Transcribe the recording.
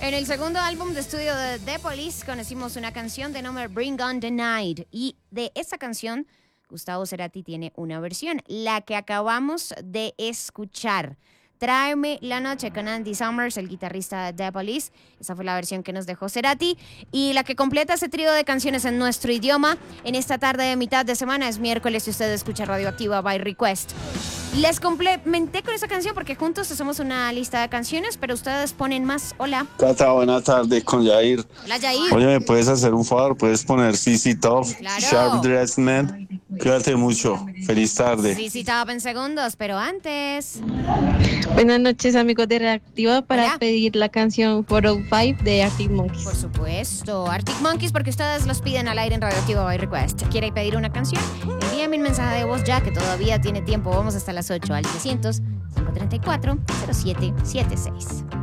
En el segundo álbum de estudio de The Police conocimos una canción de nombre Bring On the Night. Y de esa canción, Gustavo Cerati tiene una versión, la que acabamos de escuchar. Tráeme la noche con Andy Summers, el guitarrista de The Police. Esa fue la versión que nos dejó Cerati. Y la que completa ese trío de canciones en nuestro idioma en esta tarde de mitad de semana. Es miércoles y usted escucha Radioactiva by Request. Les complementé con esa canción porque juntos hacemos una lista de canciones, pero ustedes ponen más. Hola. Tata, buena tarde con Yair. Hola, Yair. Oye, ¿me puedes hacer un favor? ¿Puedes poner CC Top, Claro. Sharp Dressed Man? Cuídate mucho. Feliz tarde. Sí, Top en segundos, pero antes. Buenas noches, amigos de Reactiva, para Hola. pedir la canción 405 de Arctic Monkeys. Por supuesto, Arctic Monkeys, porque ustedes los piden al aire en Radioactiva by Request. ¿Quiere pedir una canción? Envíame un mensaje de voz ya, que todavía tiene tiempo. Vamos hasta las 8 al 300 534 0776.